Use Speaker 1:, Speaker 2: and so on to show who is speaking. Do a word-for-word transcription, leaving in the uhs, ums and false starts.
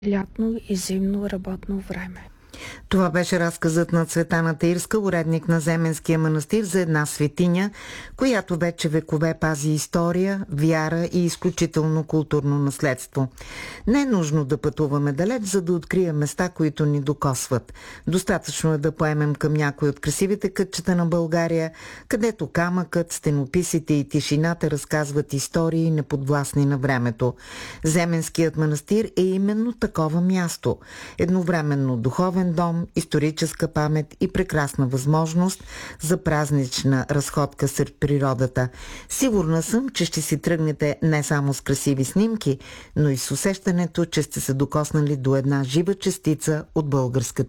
Speaker 1: лятно и зимно работно време.
Speaker 2: Това беше разказът на Цветана Таирска, уредник на Земенския манастир, за една светиня, която вече векове пази история, вяра и изключително културно наследство. Не е нужно да пътуваме далеч, за да открием места, които ни докосват. Достатъчно е да поемем към някои от красивите кътчета на България, където камъкът, стенописите и тишината разказват истории, неподвластни на времето. Земенският манастир е именно такова място. Едновременно духовен дом, историческа памет и прекрасна възможност за празнична разходка сред природата. Сигурна съм, че ще си тръгнете не само с красиви снимки, но и с усещането, че сте се докоснали до една жива частица от българската